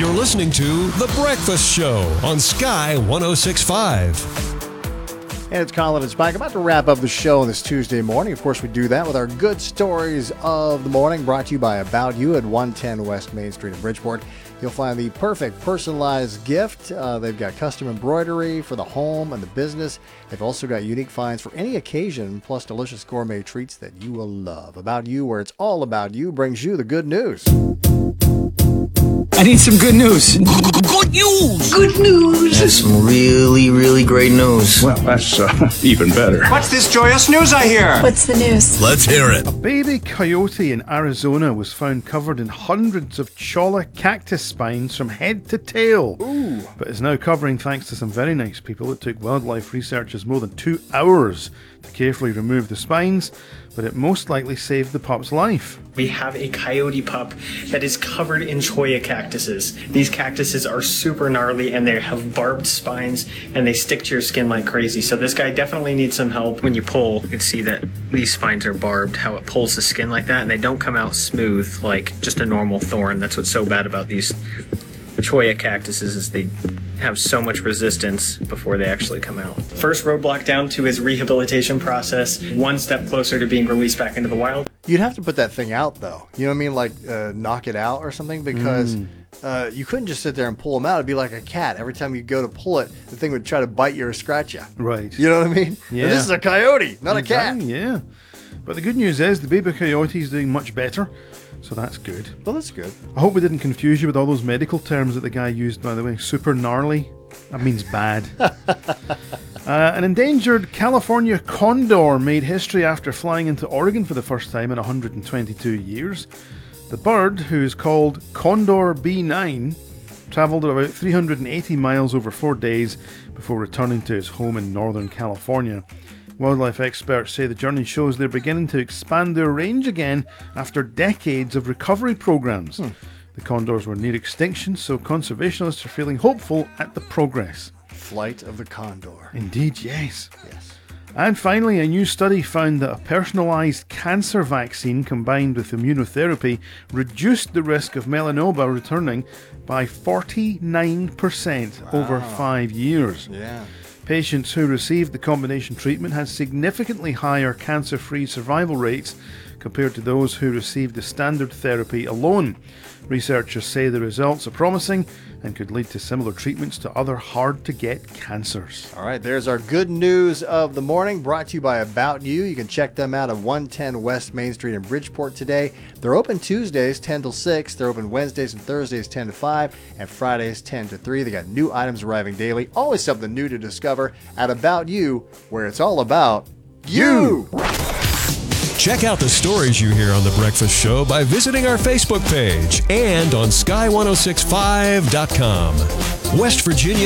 You're listening to The Breakfast Show on Sky 106.5. And it's Colin and Spike. About to wrap up the show on this Tuesday morning. Of course, we do that with our good stories of the morning, brought to you by About You at 110 West Main Street in Bridgeport. You'll find the perfect personalized gift. They've got custom embroidery for the home and the business. They've also got unique finds for any occasion, plus delicious gourmet treats that you will love. About You, where it's all about you, brings you the good news. I need some good news. Good news! Good news! That's some really, really great news. Well, that's even better. What's this joyous news I hear? What's the news? Let's hear it. A baby coyote in Arizona was found covered in hundreds of cholla cactus spines from head to tail. Ooh. But is now covering thanks to some very nice people. It took wildlife researchers more than 2 hours to carefully remove the spines, but it most likely saved the pup's life. We have a coyote pup that is covered in cholla cactuses. These cactuses are super gnarly and they have barbed spines and they stick to your skin like crazy. So this guy definitely needs some help. When you pull, you can see that these spines are barbed, how it pulls the skin like that, and they don't come out smooth like just a normal thorn. That's what's so bad about these cholla cactuses, is they have so much resistance before they actually come out. First roadblock down to his rehabilitation process, one step closer to being released back into the wild. You'd have to put that thing out, though. You know what I mean? Like, knock it out or something, because you couldn't just sit there and pull them out. It'd be like a cat. Every time you go to pull it, the thing would try to bite you or scratch you. Right. You know what I mean? Yeah. And this is a coyote, not a cat. Yeah. But the good news is the baby coyote is doing much better, so that's good. Well, that's good. I hope we didn't confuse you with all those medical terms that the guy used, by the way. Super gnarly. That means bad. An endangered California condor made history after flying into Oregon for the first time in 122 years. The bird, who is called Condor B9, travelled about 380 miles over 4 days before returning to his home in Northern California. Wildlife experts say the journey shows they're beginning to expand their range again after decades of recovery programs. The condors were near extinction, so conservationists are feeling hopeful at the progress. Flight of the condor. Indeed, yes. Yes. And finally, a new study found that a personalised cancer vaccine combined with immunotherapy reduced the risk of melanoma returning by 49% over 5 years. Yeah. Patients who received the combination treatment had significantly higher cancer-free survival rates compared to those who received the standard therapy alone. Researchers say the results are promising and could lead to similar treatments to other hard-to-get cancers. All right, there's our good news of the morning, brought to you by About You. You can check them out at 110 West Main Street in Bridgeport today. They're open Tuesdays 10 till 6. They're open Wednesdays and Thursdays 10 to 5, and Fridays 10 to 3. They got new items arriving daily. Always something new to discover at About You, where it's all about you. Check out the stories you hear on The Breakfast Show by visiting our Facebook page and on sky1065.com. West Virginia